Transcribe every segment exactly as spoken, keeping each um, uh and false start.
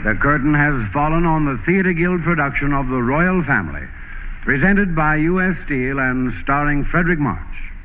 The curtain has fallen on the Theatre Guild production of The Royal Family, presented by U S Steel and starring Frederick March.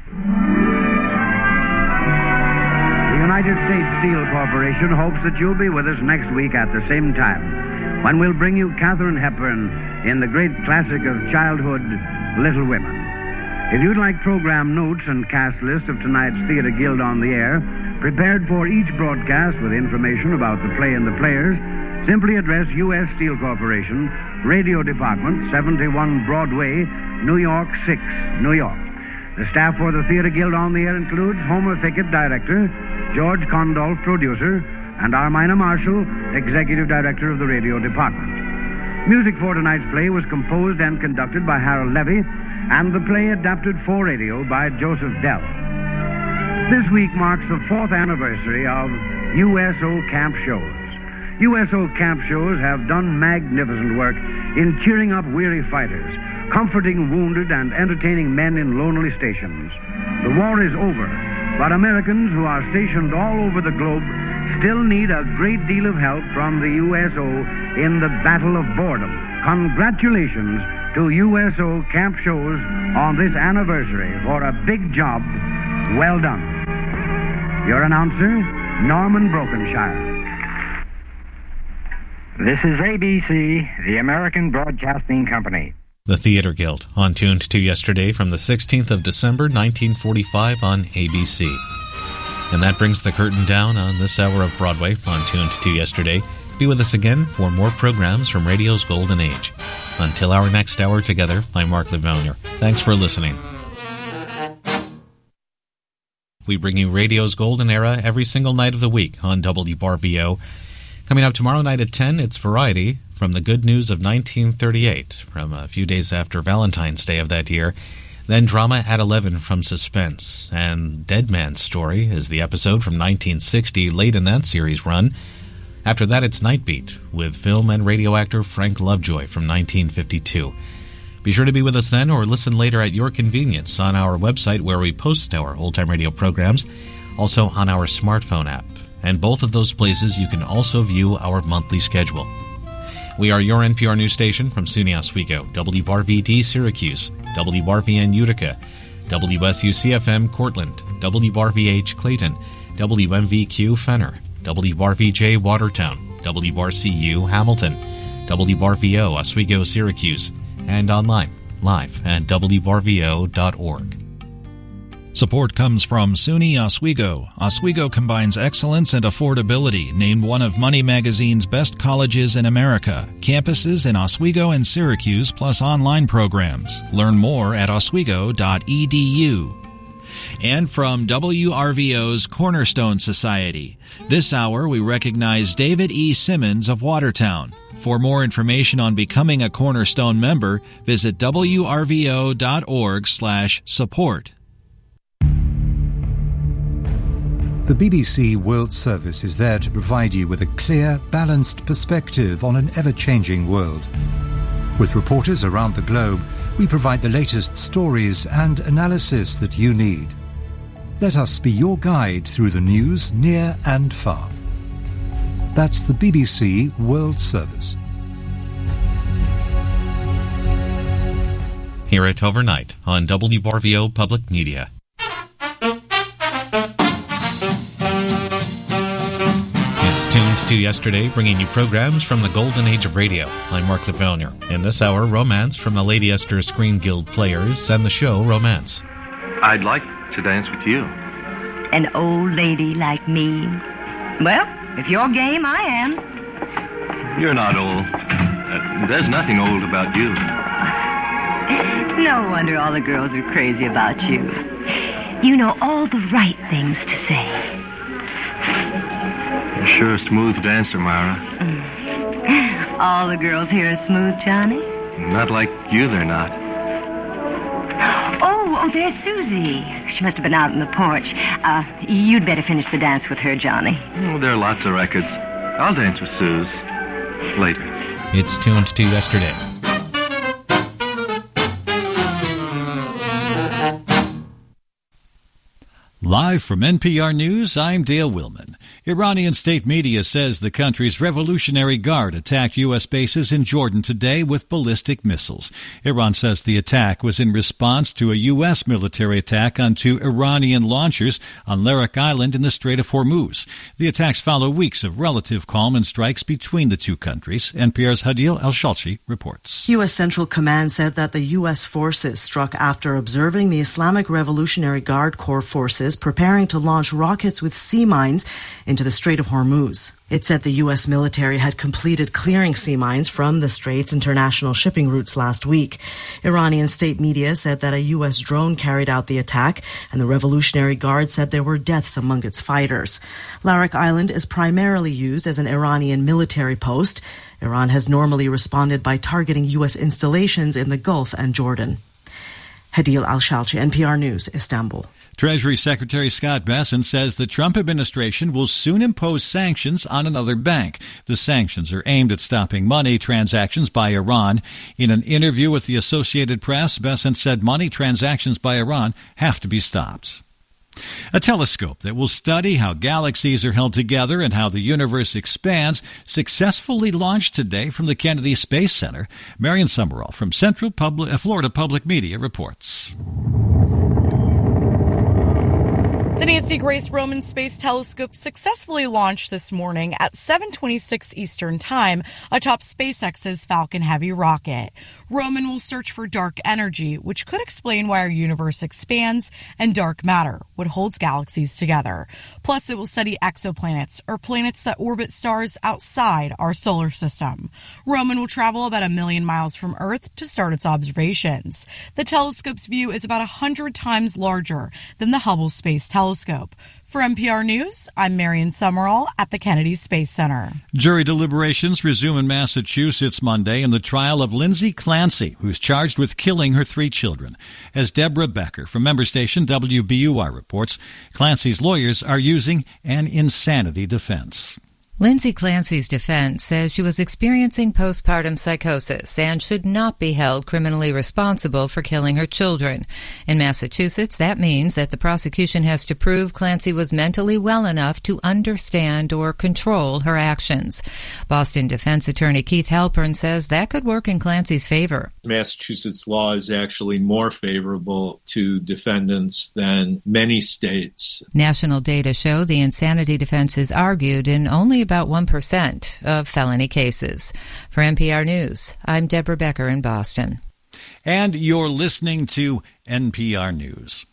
The United States Steel Corporation hopes that you'll be with us next week at the same time, when we'll bring you Katharine Hepburn in the great classic of childhood, Little Women. If you'd like program notes and cast lists of tonight's Theatre Guild on the Air, prepared for each broadcast with information about the play and the players, simply address U S Steel Corporation, Radio Department, seventy-one Broadway, New York six, New York. The staff for the Theatre Guild on the Air includes Homer Thickett, Director, George Condolph, Producer, and Armina Marshall, Executive Director of the Radio Department. Music for tonight's play was composed and conducted by Harold Levy, and the play adapted for radio by Joseph Dell. This week marks the fourth anniversary of U S O Camp Shows. U S O camp shows have done magnificent work in cheering up weary fighters, comforting wounded, and entertaining men in lonely stations. The war is over, but Americans who are stationed all over the globe still need a great deal of help from the U S O in the battle of boredom. Congratulations to U S O camp shows on this anniversary for a big job well done. Your announcer, Norman Brokenshire. This is A B C, the American Broadcasting Company. The Theatre Guild, on Tuned to Yesterday from the sixteenth of December, nineteen forty-five on A B C. And that brings the curtain down on this hour of Broadway on Tuned to Yesterday. Be with us again for more programs from radio's golden age. Until our next hour together, I'm Mark Livonier. Thanks for listening. We bring you radio's golden era every single night of the week on W R V O. Coming up tomorrow night at ten, it's Variety from the good news of nineteen thirty-eight, from a few days after Valentine's Day of that year. Then drama at eleven from Suspense. And Dead Man's Story is the episode from nineteen sixty, late in that series run. After that, it's Nightbeat with film and radio actor Frank Lovejoy from nineteen fifty-two. Be sure to be with us then or listen later at your convenience on our website where we post our old-time radio programs, also on our smartphone app. And both of those places you can also view our monthly schedule. We are your N P R news station from SUNY Oswego, W R V D Syracuse, W R V N Utica, W S U C F M Cortland, W R V H Clayton, W M V Q Fenner, W R V J Watertown, W R C U Hamilton, W R V O Oswego Syracuse, and online, live at W R V O dot org. Support comes from SUNY Oswego. Oswego combines excellence and affordability, named one of Money Magazine's best colleges in America. Campuses in Oswego and Syracuse, plus online programs. Learn more at oswego dot e d u. And from W R V O's Cornerstone Society. This hour, we recognize David E. Simmons of Watertown. For more information on becoming a Cornerstone member, visit W R V O dot org slash support. The B B C World Service is there to provide you with a clear, balanced perspective on an ever-changing world. With reporters around the globe, we provide the latest stories and analysis that you need. Let us be your guide through the news near and far. That's the B B C World Service. Hear it overnight on W R V O Public Media. Tuned to Yesterday, bringing you programs from the golden age of radio. I'm Mark Livonier. In this hour, romance from the Lady Esther Screen Guild players and the show Romance. I'd like to dance with you. An old lady like me? Well, if you're game, I am. You're not old. Uh, there's nothing old about you. No wonder all the girls are crazy about you. You know all the right things to say. You're sure a smooth dancer, Myra. Mm. All the girls here are smooth, Johnny? Not like you, they're not. Oh, oh, there's Susie. She must have been out on the porch. Uh, you'd better finish the dance with her, Johnny. Oh, there are lots of records. I'll dance with Suze. Later. It's Tuned to Yesterday. Live from N P R News, I'm Dale Willman. Iranian state media says the country's Revolutionary Guard attacked U S bases in Jordan today with ballistic missiles. Iran says the attack was in response to a U S military attack on two Iranian launchers on Larak Island in the Strait of Hormuz. The attacks follow weeks of relative calm and strikes between the two countries. N P R's Hadil Al-Shalchi reports. U S Central Command said that the U S forces struck after observing the Islamic Revolutionary Guard Corps forces preparing to launch rockets with sea mines into the Strait of Hormuz. It said the U S military had completed clearing sea mines from the Strait's international shipping routes last week. Iranian state media said that a U S drone carried out the attack, and the Revolutionary Guard said there were deaths among its fighters. Larak Island is primarily used as an Iranian military post. Iran has normally responded by targeting U S installations in the Gulf and Jordan. Hadil Al-Shalchi, N P R News, Istanbul. Treasury Secretary Scott Bessent says the Trump administration will soon impose sanctions on another bank. The sanctions are aimed at stopping money transactions by Iran. In an interview with the Associated Press, Bessent said money transactions by Iran have to be stopped. A telescope that will study how galaxies are held together and how the universe expands successfully launched today from the Kennedy Space Center. Marion Summerall from Central Public, Florida Public Media reports. The Nancy Grace Roman Space Telescope successfully launched this morning at seven twenty-six Eastern Time atop SpaceX's Falcon Heavy rocket. Roman will search for dark energy, which could explain why our universe expands, and dark matter, what holds galaxies together. Plus, it will study exoplanets, or planets that orbit stars outside our solar system. Roman will travel about a million miles from Earth to start its observations. The telescope's view is about one hundred times larger than the Hubble Space Telescope. For N P R News, I'm Marion Summerall at the Kennedy Space Center. Jury deliberations resume in Massachusetts Monday in the trial of Lindsay Clancy, who's charged with killing her three children. As Deborah Becker from member station W B U R reports, Clancy's lawyers are using an insanity defense. Lindsay Clancy's defense says she was experiencing postpartum psychosis and should not be held criminally responsible for killing her children. In Massachusetts, that means that the prosecution has to prove Clancy was mentally well enough to understand or control her actions. Boston defense attorney Keith Halpern says that could work in Clancy's favor. Massachusetts law is actually more favorable to defendants than many states. National data show the insanity defense is argued in only about one percent of felony cases. For N P R News, I'm Deborah Becker in Boston. And you're listening to N P R News.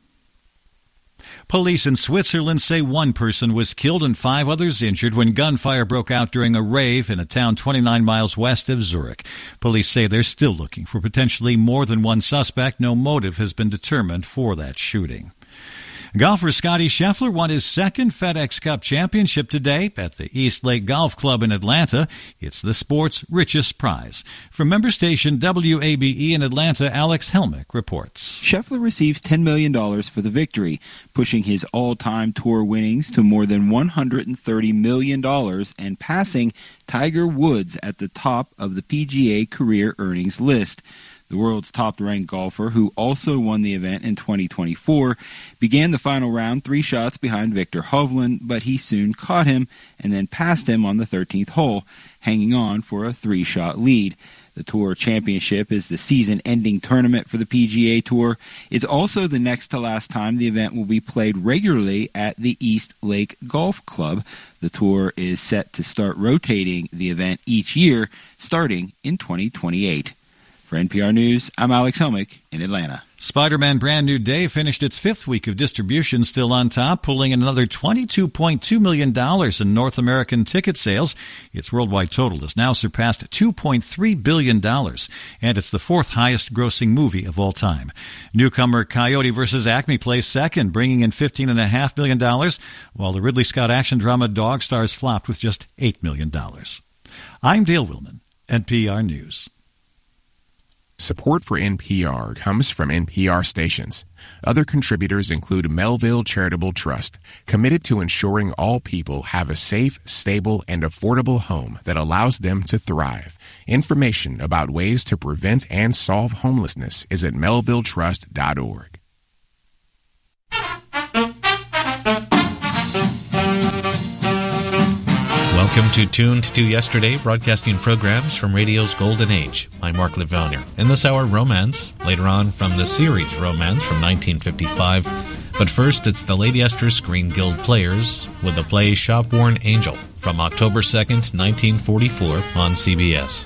Police in Switzerland say one person was killed and five others injured when gunfire broke out during a rave in a town twenty-nine miles west of Zurich. Police say they're still looking for potentially more than one suspect. No motive has been determined for that shooting. Golfer Scottie Scheffler won his second FedEx Cup championship today at the East Lake Golf Club in Atlanta. It's the sport's richest prize. From member station W A B E in Atlanta, Alex Helmick reports. Scheffler receives ten million dollars for the victory, pushing his all-time tour winnings to more than one hundred thirty million dollars and passing Tiger Woods at the top of the P G A career earnings list. The world's top-ranked golfer, who also won the event in twenty twenty-four, began the final round three shots behind Victor Hovland, but he soon caught him and then passed him on the thirteenth hole, hanging on for a three-shot lead. The Tour Championship is the season-ending tournament for the P G A Tour. It's also the next-to-last time the event will be played regularly at the East Lake Golf Club. The Tour is set to start rotating the event each year, starting in twenty twenty-eight. For N P R News, I'm Alex Helmick in Atlanta. Spider-Man Brand New Day finished its fifth week of distribution still on top, pulling in another twenty-two point two million dollars in North American ticket sales. Its worldwide total has now surpassed two point three billion dollars, and it's the fourth highest grossing movie of all time. Newcomer Coyote versus Acme plays second, bringing in fifteen point five million dollars, while the Ridley Scott action drama Dog Stars flopped with just eight million dollars. I'm Dale Willman, N P R News. Support for N P R comes from N P R stations. Other contributors include Melville Charitable Trust, committed to ensuring all people have a safe, stable, and affordable home that allows them to thrive. Information about ways to prevent and solve homelessness is at melville trust dot org. Welcome to Tuned to Yesterday, broadcasting programs from radio's golden age. I'm Mark Livonia. In this hour, romance. Later on, from the series Romance from nineteen fifty-five. But first, it's the Lady Esther Screen Guild Players with the play Shop-Worn Angel from October second, nineteen forty-four on C B S.